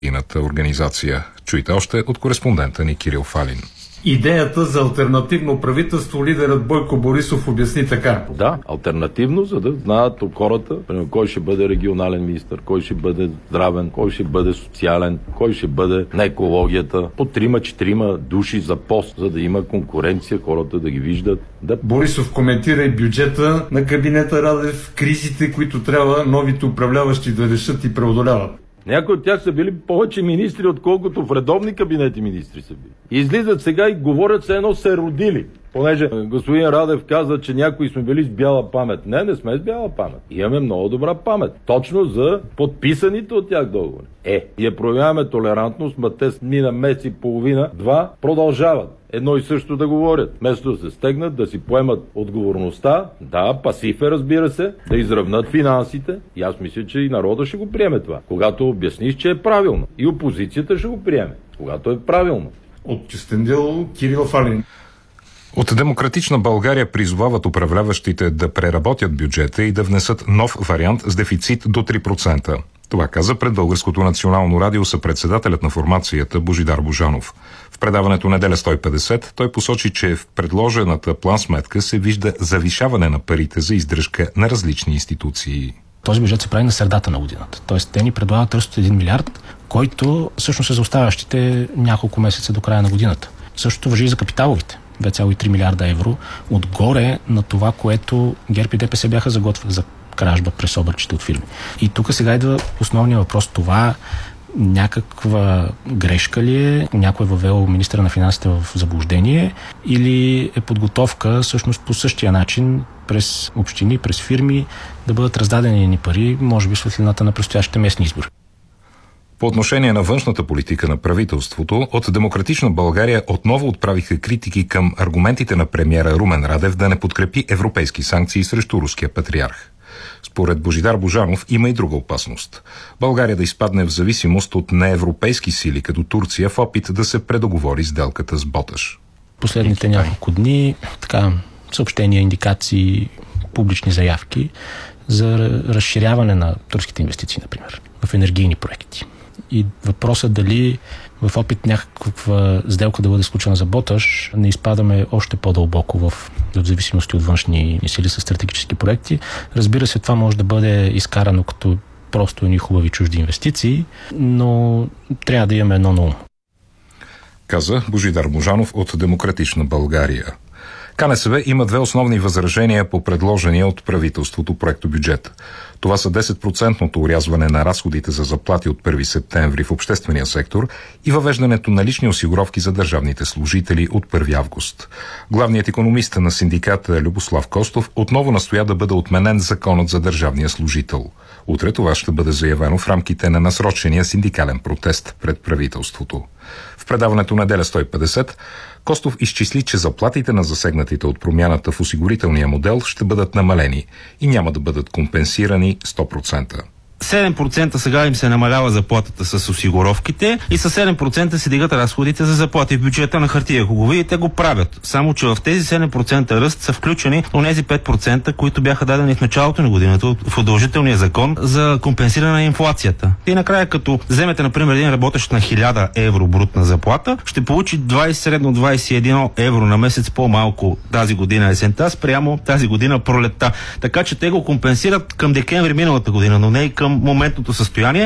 ината организация. Чуйте още от кореспондента ни Кирил Фалин. Идеята за алтернативно правителство лидерът Бойко Борисов обясни така. Да, алтернативно, за да знаят хората, кой ще бъде регионален министър, кой ще бъде здравен, кой ще бъде социален, кой ще бъде на екологията. По 3-4 души за пост, за да има конкуренция, хората да ги виждат. Да. Борисов коментира и бюджета на кабинета Радев, кризите, които трябва новите управляващи да решат и преодоляват. Някои от тях са били повече министри, отколкото в редовни кабинети министри са били. И излизат сега и говорят се едно се родили. Понеже господин Радев каза, че някои сме били с бяла памет. Не сме с бяла памет. Имаме много добра памет. Точно за подписаните от тях договори. Ние проявяваме толерантност, ма те мина месец и половина, 2, продължават едно и също да говорят. Вместо да се стегнат, да си поемат отговорността, да, пасив е, разбира се, да изравнат финансите. И аз мисля, че и народа ще го приеме това. Когато обясниш, че е правилно. И опозицията ще го приеме, когато е правилно. От Кюстендил, Кирил Фалин. От Демократична България призовават управляващите да преработят бюджета и да внесат нов вариант с дефицит до 3%. Това каза пред Българското национално радио съпредседателят на формацията Божидар Божанов. В предаването Неделя 150 той посочи, че в предложената план-сметка се вижда завишаване на парите за издръжка на различни институции. Този бюджет се прави на средата на годината. Тоест те ни предлагат ръст от 1 милиард, който всъщност е за оставащите няколко месеца до края на годината. Същото важи и за капиталовите. 2,3 милиарда евро отгоре на това, което ГЕРБ и ДПС бяха заготвили за кражба през обърчите от фирми. И тук сега идва основния въпрос. Това някаква грешка ли е? Някой е въвел министъра на финансите в заблуждение или е подготовка всъщност по същия начин през общини, през фирми да бъдат раздадени ни пари, може би светлината на предстоящите местни избори? По отношение на външната политика на правителството, от Демократична България отново отправиха критики към аргументите на премиера Румен Радев да не подкрепи европейски санкции срещу руския патриарх. Според Божидар Божанов има и друга опасност. България да изпадне в зависимост от неевропейски сили, като Турция, в опит да се предоговори сделката с Боташ. Последните няколко дни съобщения, индикации, публични заявки за разширяване на турските инвестиции, например, в енергийни проекти. И въпросът дали в опит някаква сделка да бъде сключена за Боташ, не изпадаме още по-дълбоко в зависимости от външни сили с стратегически проекти. Разбира се, това може да бъде изкарано като просто едни хубави чужди инвестиции, но трябва да имаме едно на ум. Каза Божидар Божанов от Демократична България. КНСБ има две основни възражения по предложения от правителството проектобюджет. Това са 10% урязване на разходите за заплати от 1 септември в обществения сектор и въвеждането на лични осигуровки за държавните служители от 1 август. Главният икономист на синдиката Любослав Костов отново настоя да бъде отменен законът за държавния служител. Утре това ще бъде заявено в рамките на насрочения синдикален протест пред правителството. В предаването Неделя 150 Костов изчисли, че заплатите на засегнатите от промяната в осигурителния модел ще бъдат намалени и няма да бъдат компенсирани 100%. 7% сега им се намалява заплатата с осигуровките и с 7% се дигат разходите за заплати в бюджета на хартия. Ако го видите, го правят. Само, че в тези 7% ръст са включени онези 5%, които бяха дадени в началото на годината в удължителния закон за компенсиране на инфлацията. И накрая, като вземете, например, един работещ на 1000 евро брутна заплата, ще получи средно 21 евро на месец по-малко тази година есента, спрямо тази година пролетта. Така че те го компенсират към декември миналата година, но не и към моментното състояние.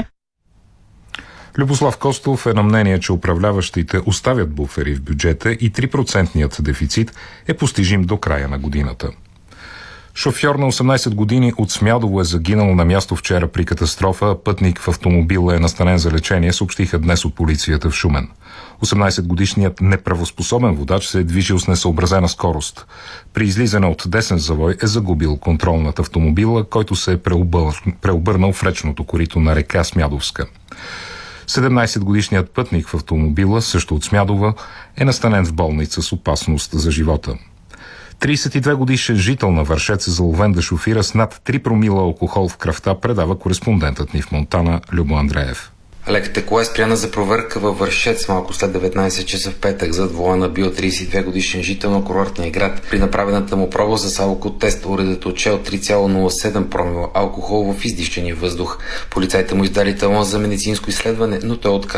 Любослав Костов е на мнение, че управляващите оставят буфери в бюджета и 3% дефицит е постижим до края на годината. Шофьор на 18 години от Смядово е загинал на място вчера при катастрофа. Пътник в автомобила е настанен за лечение, съобщиха днес от полицията в Шумен. 18-годишният неправоспособен водач се е движил с несъобразена скорост. При излизане от десен завой е загубил контрол над автомобила, който се е преобърнал в речното корито на река Смядовска. 17-годишният пътник в автомобила, също от Смядова, е настанен в болница с опасност за живота. 32-годишен жител на Вършец е заловен да шофира с над 3 промила алкохол в кръвта, предава кореспондентът ни в Монтана Любо Андреев. Леката кола е спряна за проверка във Вършец малко след 19 часа в петък. Зад волана бил 32 годишен жител на курортния град. При направената му проба с алкотест уредът отчел 3,07 промила алкохол в издишчения въздух. Полицайите му издали талон за медицинско изследване, но той отказа